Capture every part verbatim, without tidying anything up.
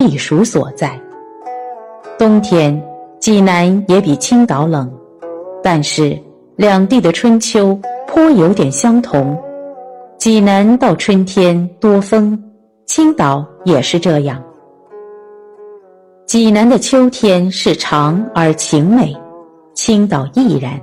避暑所在。冬天，济南也比青岛冷，但是两地的春秋颇有点相同。济南到春天多风，青岛也是这样。济南的秋天是长而晴美，青岛亦然。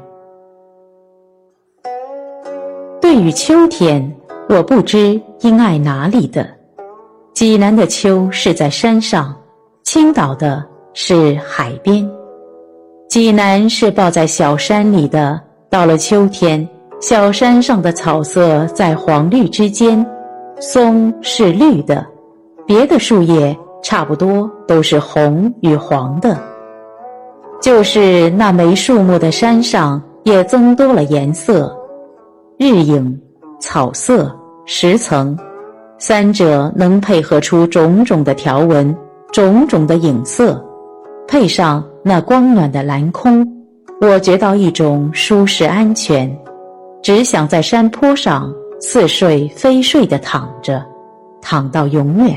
对于秋天，我不知应爱哪里的。济南的秋是在山上，青岛的是海边。济南是抱在小山里的，到了秋天，小山上的草色在黄绿之间，松是绿的，别的树叶差不多都是红与黄的。就是那没树木的山上也增多了颜色，日影、草色、石层，三者能配合出种种的条纹，种种的影色，配上那光暖的蓝空，我觉到一种舒适安全，只想在山坡上似睡非睡地躺着，躺到永远。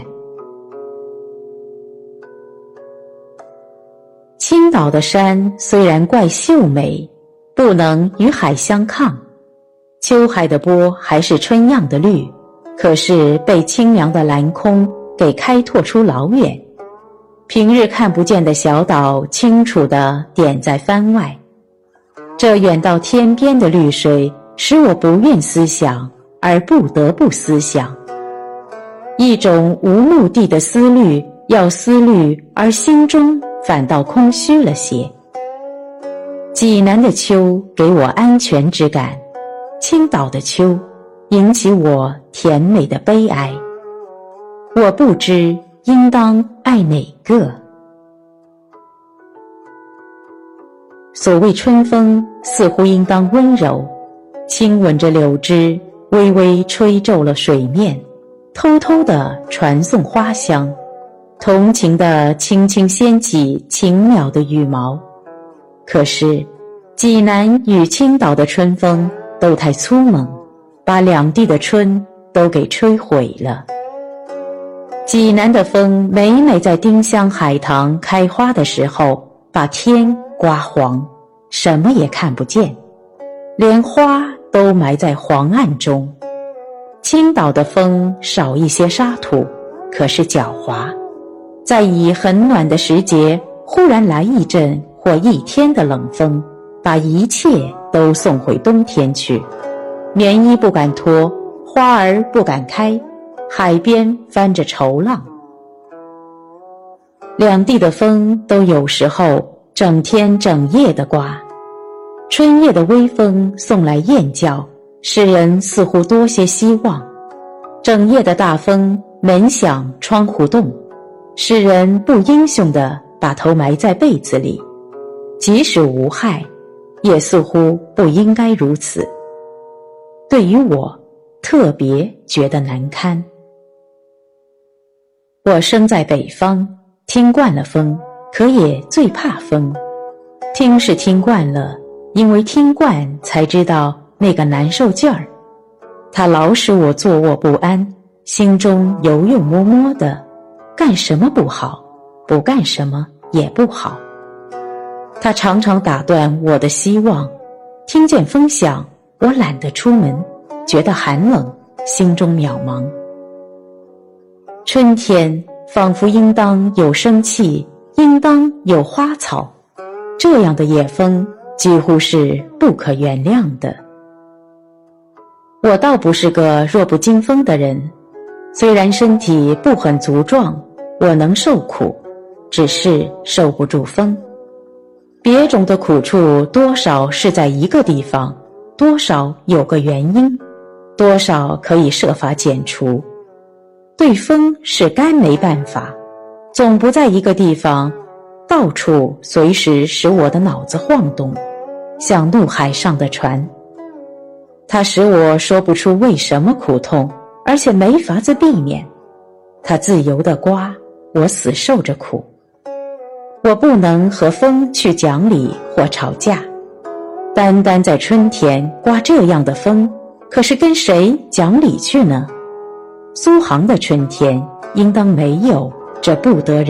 青岛的山虽然怪秀美，不能与海相抗。秋海的波还是春样的绿，可是被清凉的蓝空给开拓出老远。平日看不见的小岛清楚地点在帆外，这远到天边的绿水使我不愿思想，而不得不思想。一种无目的的思虑，要思虑而心中反倒空虚了些。济南的秋给我安全之感，青岛的秋引起我甜美的悲哀。我不知应当爱哪个。所谓春风，似乎应当温柔，亲吻着柳枝，微微吹皱了水面，偷偷地传送花香，同情地轻轻掀起轻渺的羽毛。可是济南与青岛的春风都太粗猛，把两地的春都给吹毁了。济南的风每每在丁香海棠开花的时候把天刮黄，什么也看不见，连花都埋在黄暗中。青岛的风少一些沙土，可是狡猾，在以很暖的时节忽然来一阵或一天的冷风，把一切都送回冬天去。棉衣不敢脱，花儿不敢开，海边翻着愁浪。两地的风都有时候整天整夜的刮，春夜的微风送来燕叫，使人似乎多些希望。整夜的大风门响窗户动，使人不英雄地把头埋在被子里，即使无害，也似乎不应该如此。对于我，特别觉得难堪。我生在北方，听惯了风，可也最怕风。听是听惯了，因为听惯才知道那个难受劲儿。它老使我坐卧不安，心中油油摸摸的，干什么不好，不干什么也不好。它常常打断我的希望，听见风响，我懒得出门，觉得寒冷，心中渺茫。春天仿佛应当有生气，应当有花草，这样的野风几乎是不可原谅的。我倒不是个弱不禁风的人，虽然身体不很足壮，我能受苦，只是受不住风。别种的苦处多少是在一个地方，多少有个原因，多少可以设法减除。对风是该没办法，总不在一个地方，到处随时使我的脑子晃动，像怒海上的船。它使我说不出为什么苦痛，而且没法子避免。它自由地刮，我死受着苦。我不能和风去讲理或吵架，单单在春天刮这样的风，可是跟谁讲理去呢？苏杭的春天应当没有这不得人